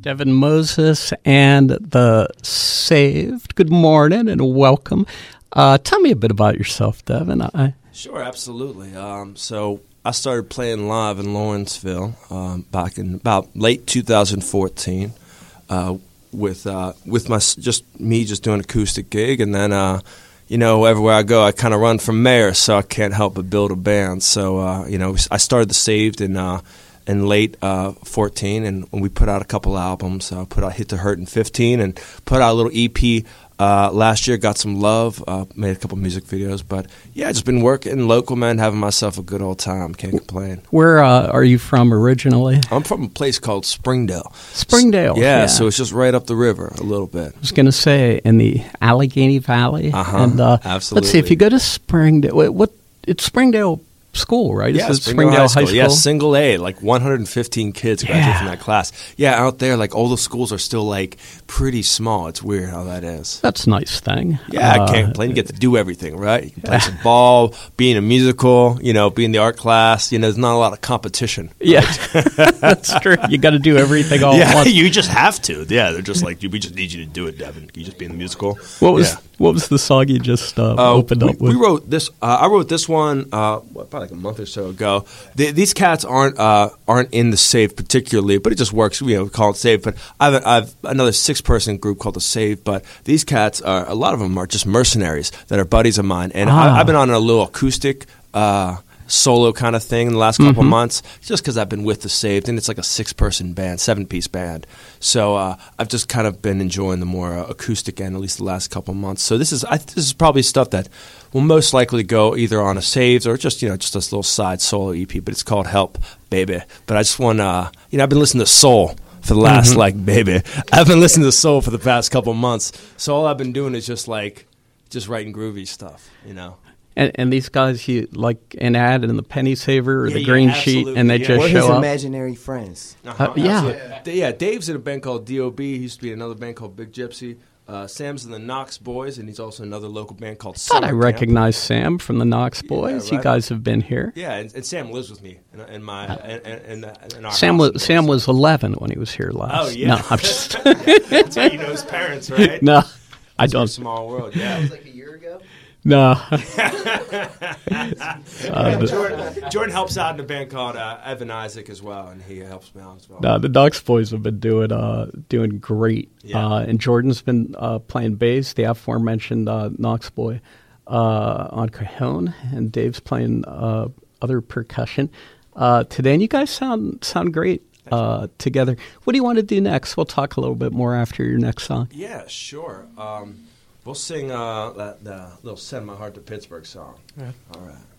Devin Moses and the Saved. Good morning and welcome. Tell me a bit about yourself, Devin. Sure, absolutely. So I started playing live in Lawrenceville back in about late 2014 with my just doing acoustic gig, and then everywhere I go, I kind of run from mayor, so I can't help but build a band. So I started the Saved in late 14, and we put out a couple albums. Put out Hit to Hurt in 15, and put out a little EP last year. Got some love, made a couple music videos, but yeah, just been working local, man, having myself a good old time. Can't complain. Where are you from originally? I'm from a place called Springdale. Springdale, yeah. So it's just right up the river a little bit. I was going to say in the Allegheny Valley. And, absolutely. Let's see, if you go to Springdale, it's Springdale School, right? Yeah, Springdale High School. Yeah, single A, like 115 kids graduate from that class. Yeah, out there, like all the schools are still like pretty small. It's weird how that is. That's a nice thing. Yeah, I can't complain. You get to do everything, right? You can play some ball, be in a musical, be in the art class. There's not a lot of competition. Right? Yeah, that's true. You got to do everything all at once. You just have to. Yeah, they're just like, we just need you to do it, Devin. You just be in the musical. What was the song you just opened up with? We wrote this. I wrote this one probably like a month or so ago. These cats aren't in the Saved particularly, but it just works. We call it Saved. But I've another 6-person group called the Saved. But these cats a lot of them are just mercenaries that are buddies of mine, and I've been on a little acoustic solo kind of thing in the last couple of months, just because I've been with the Saved, and it's like a 6-person band, 7-piece band. So I've just kind of been enjoying the more acoustic end, at least the last couple of months. So this is probably stuff that will most likely go either on a Saved or just just this little side solo EP. But it's called Help, Baby. But I just want I've been listening to soul for the last baby. I've been listening to soul for the past couple of months. So all I've been doing is just writing groovy stuff, And these guys, you like an ad in the Penny Saver or the Green Sheet, and they just show up. Imaginary friends. Yeah. Dave's in a band called D.O.B. He used to be in another band called Big Gypsy. Sam's in the Knox Boys, and he's also another local band called Summer I recognized Sam from the Knox Boys. Yeah, right. You guys have been here. Yeah, and Sam lives with me in our Sam house. Sam was 11 when he was here last. Oh, yeah. No, I'm just... That's how you know his parents, right? No, I It's don't. a small world, yeah. That was like a year ago? No. Jordan helps out in a band called Evan Isaac as well, and he helps me out as well. No, the Knox Boys have been doing great. Yeah. And Jordan's been playing bass, the aforementioned Knox Boy, on cajon, and Dave's playing other percussion today. And you guys sound great together. What do you want to do next? We'll talk a little bit more after your next song. Yeah, sure. We'll sing the little Send My Heart to Pittsburgh song. Yeah. All right.